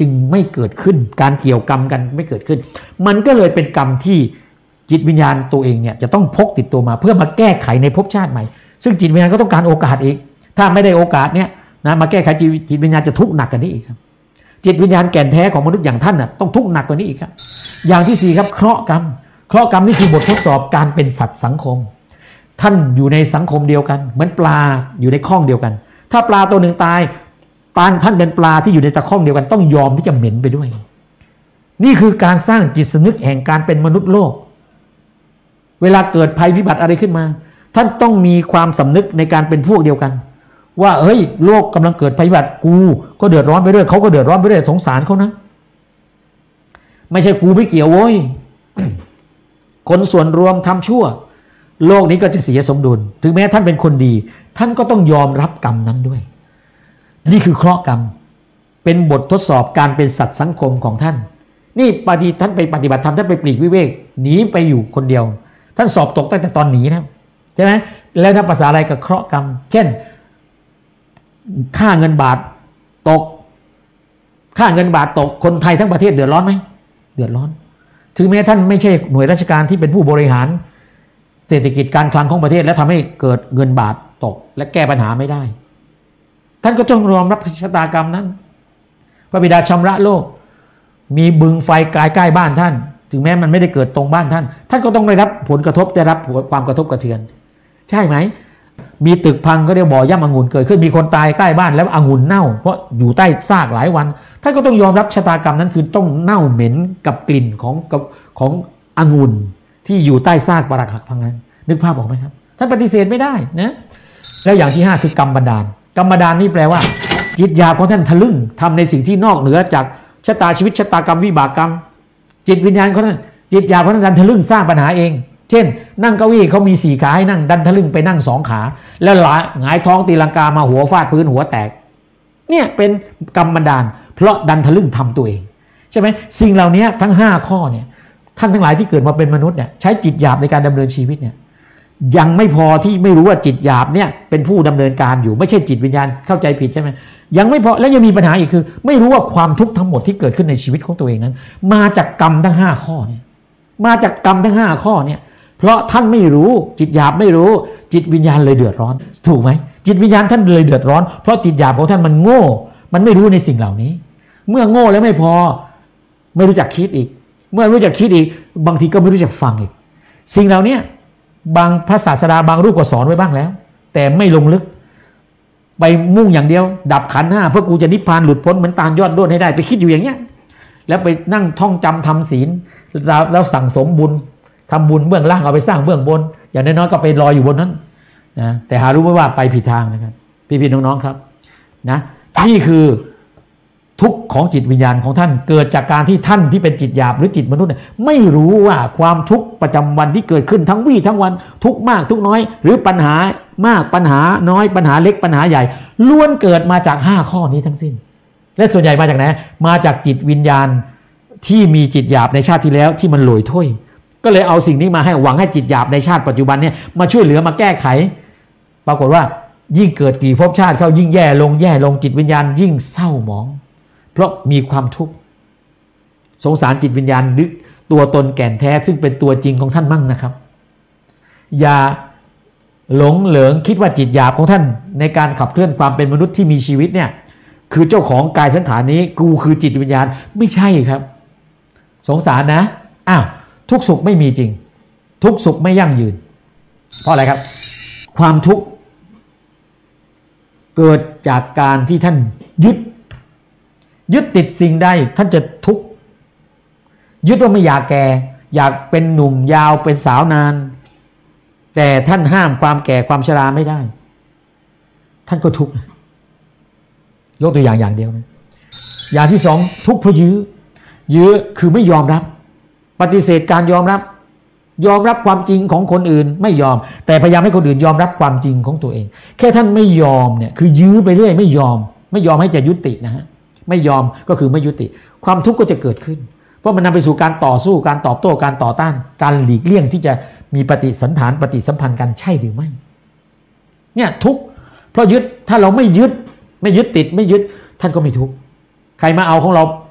จึงไม่เกิดขึ้นการเกี่ยวกรรมกันไม่เกิดขึ้นมันก็เลยเป็นกรรมที่จิตวิญญาณตัวเองเนี่ยจะต้องพกติดตัวมาเพื่อมาแก้ไขในภพชาติใหม่ซึ่งจิตวิญญาณก็ต้องการโอกาสอีกถ้าไม่ได้โอกาสเนี่ยนะมาแก้ไขจิตวิญญาณจะทุกข์หนักกว่านี้อีกครับจิตวิญญาณแก่นแท้ของมนุษย์อย่างท่านน่ะต้องทุกข์หนักกว่านี้อีกครับอย่างที่4ครับเคราะห์กรรมนี่คือบททดสอบการเป็นสัตว์สังคมท่านอยู่ในสังคมเดียวกันเหมือนปลาอยู่ในข้องเดียวกันถ้าปลาตัวหนึ่งตายท่านเป็นปลาที่อยู่ในตะข้องเดียวกันต้องยอมที่จะเหม็นไปด้วยนี่คือการสร้างจิตสำนึกแห่งการเป็นมนุษย์โลกเวลาเกิดภัยพิบัติอะไรขึ้นมาท่านต้องมีความสำนึกในการเป็นพวกเดียวกันว่าเฮ้ยโลกกำลังเกิดภัยพิบัติกูก็เดือดร้อนไปด้วยเขาก็เดือดร้อนไปด้วยสงสารเขานะไม่ใช่กูไม่เกี่ยวโว้ย คนส่วนรวมทำชั่วโลกนี้ก็จะเสียสมดุลถึงแม้ท่านเป็นคนดีท่านก็ต้องยอมรับกรรมนั้นด้วยนี่คือเคราะห์กรรมเป็นบททดสอบการเป็นสัตว์สังคมของท่านนี่ท่านไปปฏิบัติธรรมท่านไปปลีกวิเวกหนีไปอยู่คนเดียวท่านสอบตกตั้งแต่ตอนหนีนะใช่ไหมแล้วถ้าภาษาอะไรกับเคราะห์กรรมเช่นค่าเงินบาทตกคนไทยทั้งประเทศเดือดร้อนไหมเดือดร้อนถึงแม้ท่านไม่ใช่หน่วยราชการที่เป็นผู้บริหารเศรษฐกิจการคลังของประเทศและทำให้เกิดเงินบาทตกและแก้ปัญหาไม่ได้ท่านก็ต้องยอมรับชะตากรรมนั้นพระบิดาชำระโลกมีบึงไฟใกล้บ้านท่านถึงแม้มันไม่ได้เกิดตรงบ้านท่านก็ต้องได้รับผลกระทบได้รับความกระทบกระเทือนใช่ไหมมีตึกพังก็เรียกบ่อย่ำองุ่นเกิดขึ้นมีคนตายใกล้บ้านแล้วองุ่นเน่าเพราะอยู่ใต้ซากหลายวันท่านก็ต้องยอมรับชะตากรรมนั้นคือต้องเน่าเหม็นกับกลิ่นขององุ่นที่อยู่ใต้ซากปรักหักพังนั้นนึกภาพออกไหมครับท่านปฏิเสธไม่ได้นะแล้วอย่างที่5คือกรรมบันดาลนี่แปลว่าจิตหยาบของท่านทะลึ่งทำในสิ่งที่นอกเหนือจากชะตาชีวิตชะตากรรมวิบากกรรมจิตวิญญาณของท่านจิตหยาบของท่านดันทะลึ่งสร้างปัญหาเองเช่นนั่งเก้าอี้เขามี4ขาให้นั่งดันทะลึ่งไปนั่ง2ขาแล้วหงายท้องตีลังกามาหัวฟาดพื้นหัวแตกเนี่ยเป็นกรรมบันดาลเพราะดันทะลึ่งทำตัวเองใช่ไหมสิ่งเหล่านี้ทั้ง5ข้อเนี่ยท่านทั้งหลายที่เกิดมาเป็นมนุษย์เนี่ยใช้จิตหยาบในการดำเนินชีวิตเนี่ยยังไม่พอที่ไม่รู้ว่าจิตหยาบเนี่ยเป็นผู้ดำเนินการอยู่ไม่ใช่จิตวิญญาณเข้าใจผิดใช่ไหมยังไม่พอแล้วยังมีปัญหาอีกคือไม่รู้ว่าความทุกข์ทั้งหมดที่เกิดขึ้นในชีวิตของตัวเองนั้นมาจากกรรมทั้ง5ข้อเนี่ยมาจากกรรมทั้ง5ข้อเนี่ยเพราะท่านไม่รู้จิตหยาบไม่รู้จิตวิญญาณเลยเดือดร้อนถูกไหมจิตวิญญาณท่านเลยเดือดร้อนเพราะจิตหยาบของท่านมันโง่มันไม่รู้ในสิ่งเหล่านี้เมื่อโง่แล้วไม่พอไม่รู้จักคิดอีกเมื่อรู้จักคิดอีกบางทีก็ไม่รู้จักฟังอีกสิ่งเหล่านี้บางพระศาสดาบางรูปก็สอนไว้บ้างแล้วแต่ไม่ลงลึกไปมุ่งอย่างเดียวดับขันธ์5เพื่อกูจะนิพพานหลุดพ้นเหมือนตาลยอดด้วนให้ได้ไปคิดอยู่อย่างเงี้ยแล้วไปนั่งท่องจำทำศีลแล้วสั่งสมบุญทำบุญเบื้องล่างเอาไปสร้างเบื้องบนอย่างน้อยๆก็ไปลอยอยู่บนนั้นนะแต่หารู้ไหมว่าไปผิดทางนะครับพี่ๆน้องๆครับนะนี่คือทุกข์ของจิตวิญญาณของท่านเกิดจากการที่ท่านที่เป็นจิตหยาบหรือจิตมนุษย์ไม่รู้ว่าความทุกข์ประจำวันที่เกิดขึ้นทั้งวี่ทั้งวันทุกข์มากทุกข์น้อยหรือปัญหามากปัญหาน้อยปัญหาเล็กปัญหาใหญ่ล้วนเกิดมาจาก5ข้อนี้ทั้งสิ้นและส่วนใหญ่มาจากไหนมาจากจิตวิญญาณที่มีจิตหยาบในชาติที่แล้วที่มันโหลอยถ้วยก็เลยเอาสิ่งนี้มาให้หวังให้จิตหยาบในชาติปัจจุบันเนี่ยมาช่วยเหลือมาแก้ไขปรากฏว่ายิ่งเกิดกี่ภพชาติเข้ายิ่งแย่ลงจิตวิญญาณยิ่งเศร้าหมองเพราะมีความทุกข์สงสารจิตวิญญาณหรือตัวตนแก่นแท้ซึ่งเป็นตัวจริงของท่านมั่งนะครับอย่าหลงเหลิงคิดว่าจิตหยาบของท่านในการขับเคลื่อนความเป็นมนุษย์ที่มีชีวิตเนี่ยคือเจ้าของกายสังขารนี้กูคือจิตวิญญาณไม่ใช่ครับสงสารนะทุกสุขไม่มีจริงทุกสุขไม่ยั่งยืนเพราะอะไรครับความทุกข์เกิดจากการที่ท่านยึดติดสิ่งใดท่านจะทุกข์ยึดว่าไม่อยากแก่อยากเป็นหนุ่มยาวเป็นสาวนานแต่ท่านห้ามความแก่ความชราไม่ได้ท่านก็ทุกข์ยกตัวอย่างเดียวนะอย่างที่2ทุกข์เพราะยื้อคือไม่ยอมรับปฏิเสธการยอมรับความจริงของคนอื่นไม่ยอมแต่พยายามให้คนอื่นยอมรับความจริงของตัวเองแค่ท่านไม่ยอมเนี่ยคือยื้อไปเรื่อยไม่ยอมให้จะยุตินะฮะไม่ยอมก็คือไม่ยุติความทุกข์ก็จะเกิดขึ้นเพราะมันนำไปสู่การต่อสู้การตอบโต้การต่อต้านการหลีกเลี่ยงที่จะมีปฏิสันถานปฏิสัมพันธ์กันใช่หรือไม่เนี่ยทุกข์เพราะยึดถ้าเราไม่ยึดติดไม่ยึดท่านก็ไม่ทุกข์ใครมาเอาของเรา